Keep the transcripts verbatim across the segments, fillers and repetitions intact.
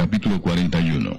Capítulo cuarenta y uno.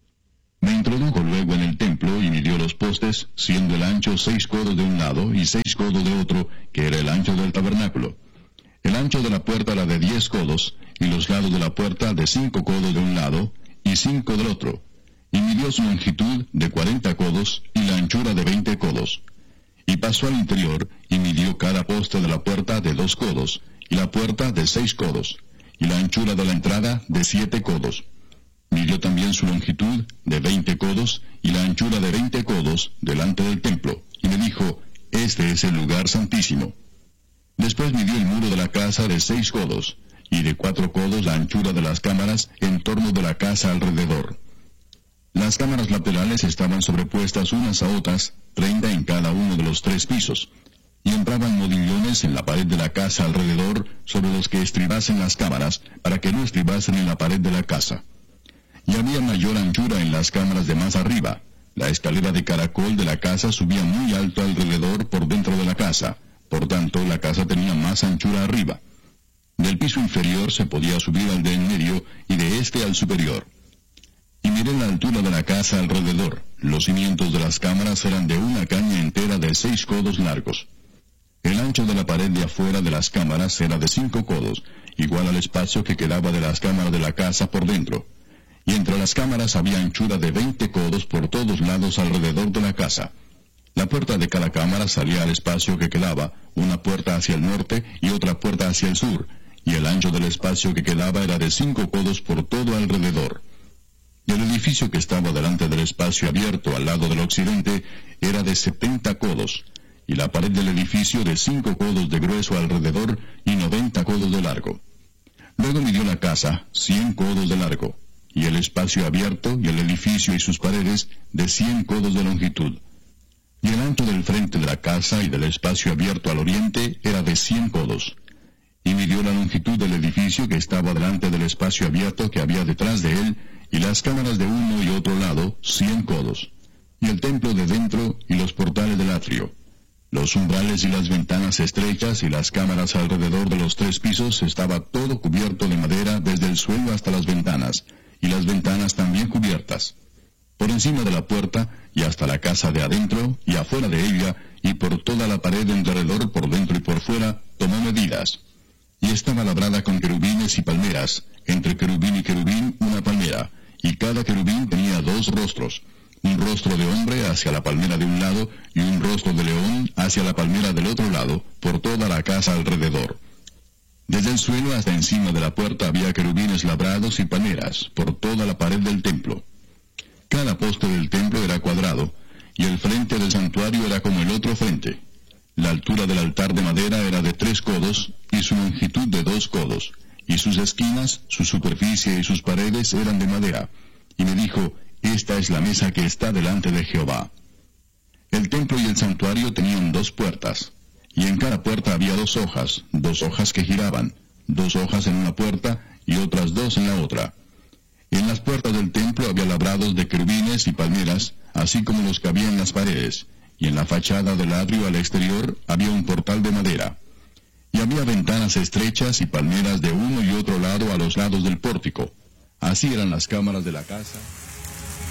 Me introdujo luego en el templo y midió los postes, siendo el ancho seis codos de un lado y seis codos de otro, que era el ancho del tabernáculo. El ancho de la puerta era de diez codos, y los lados de la puerta de cinco codos de un lado y cinco del otro. Y midió su longitud de cuarenta codos y la anchura de veinte codos. Y pasó al interior y midió cada poste de la puerta de dos codos, y la puerta de seis codos, y la anchura de la entrada de siete codos. Midió también su longitud de veinte codos y la anchura de veinte codos delante del templo, y me dijo, este es el lugar santísimo. Después midió el muro de la casa de seis codos, y de cuatro codos la anchura de las cámaras en torno de la casa alrededor. Las cámaras laterales estaban sobrepuestas unas a otras, treinta en cada uno de los tres pisos, y entraban modillones en la pared de la casa alrededor sobre los que estribasen las cámaras, para que no estribasen en la pared de la casa. Y había mayor anchura en las cámaras de más arriba. La escalera de caracol de la casa subía muy alto alrededor por dentro de la casa, por tanto la casa tenía más anchura arriba. Del piso inferior se podía subir al de en medio y de este al superior. Y miré la altura de la casa alrededor. Los cimientos de las cámaras eran de una caña entera de seis codos largos. El ancho de la pared de afuera de las cámaras era de cinco codos, igual al espacio que quedaba de las cámaras de la casa por dentro. Y entre las cámaras había anchura de veinte codos por todos lados alrededor de la casa. La puerta de cada cámara salía al espacio que quedaba, una puerta hacia el norte y otra puerta hacia el sur, y el ancho del espacio que quedaba era de cinco codos por todo alrededor. Y el edificio que estaba delante del espacio abierto al lado del occidente era de setenta codos, y la pared del edificio de cinco codos de grueso alrededor y noventa codos de largo. Luego midió la casa cien codos de largo, y el espacio abierto y el edificio y sus paredes de cien codos de longitud. Y el ancho del frente de la casa y del espacio abierto al oriente era de cien codos. Y midió la longitud del edificio que estaba delante del espacio abierto que había detrás de él, y las cámaras de uno y otro lado, cien codos. Y el templo de dentro y los portales del atrio. Los umbrales y las ventanas estrechas y las cámaras alrededor de los tres pisos estaba todo cubierto de madera desde el suelo hasta las ventanas, y las ventanas también cubiertas. Por encima de la puerta, y hasta la casa de adentro, y afuera de ella, y por toda la pared de alrededor, por dentro y por fuera, tomó medidas. Y estaba labrada con querubines y palmeras, entre querubín y querubín una palmera, y cada querubín tenía dos rostros, un rostro de hombre hacia la palmera de un lado, y un rostro de león hacia la palmera del otro lado, por toda la casa alrededor. Desde el suelo hasta encima de la puerta había querubines labrados y palmeras, por toda la pared del templo. Cada poste del templo era cuadrado, y el frente del santuario era como el otro frente. La altura del altar de madera era de tres codos, y su longitud de dos codos, y sus esquinas, su superficie y sus paredes eran de madera. Y me dijo, esta es la mesa que está delante de Jehová. El templo y el santuario tenían dos puertas, y en cada puerta había dos hojas, dos hojas que giraban, dos hojas en una puerta y otras dos en la otra. En las puertas del templo había labrados de querubines y palmeras, así como los que había en las paredes, y en la fachada del atrio al exterior había un portal de madera. Y había ventanas estrechas y palmeras de uno y otro lado a los lados del pórtico. Así eran las cámaras de la casa.